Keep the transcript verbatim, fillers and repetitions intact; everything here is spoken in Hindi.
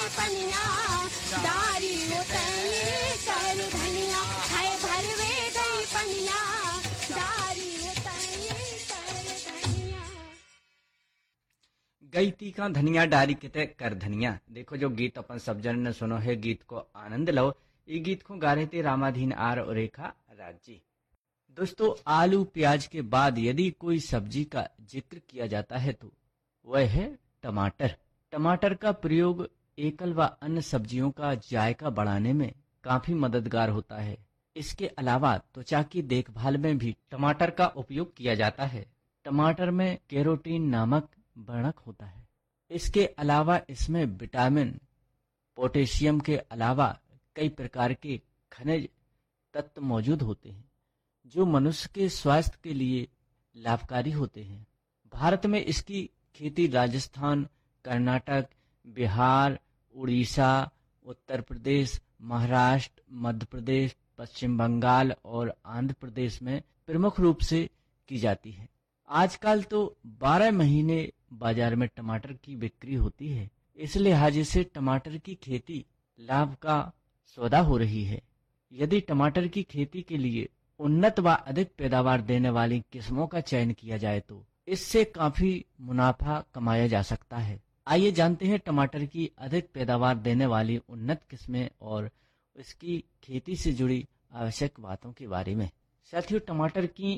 पनिया, डारी उतैले कर धनिया, है भरवे गई पनिया, डारी उतैले कर धनिया। गई तीखा धनिया डारी किते कर धनिया। देखो जो गीत अपन सब जन ने सुनो है, गीत को आनंद लो। ये गीत को गा रहे थे रामाधीन आर और रेखा राज जी। दोस्तों, आलू प्याज के बाद यदि कोई सब्जी का जिक्र किया जाता है तो वह है टमाटर। टमाटर का प्रयोग एकल व अन्य सब्जियों का जायका बढ़ाने में काफी मददगार होता है। इसके अलावा त्वचा की देखभाल में भी टमाटर का उपयोग किया जाता है। टमाटर में कैरोटीन नामक वर्णक होता है। इसके अलावा इसमें विटामिन, पोटेशियम के अलावा कई प्रकार के खनिज तत्व मौजूद होते हैं जो मनुष्य के स्वास्थ्य के लिए लाभकारी होते हैं। भारत में इसकी खेती राजस्थान, कर्नाटक, बिहार, उड़ीसा, उत्तर प्रदेश, महाराष्ट्र, मध्य प्रदेश, पश्चिम बंगाल और आंध्र प्रदेश में प्रमुख रूप से की जाती है। आजकल तो बारह महीने बाजार में टमाटर की बिक्री होती है। इस लिहाजे से टमाटर की खेती लाभ का सौदा हो रही है। यदि टमाटर की खेती के लिए उन्नत व अधिक पैदावार देने वाली किस्मों का चयन किया जाए तो इससे काफी मुनाफा कमाया जा सकता है। आइए जानते हैं टमाटर की अधिक पैदावार देने वाली उन्नत किस्में और इसकी खेती से जुड़ी आवश्यक बातों के बारे में। साथियों, टमाटर की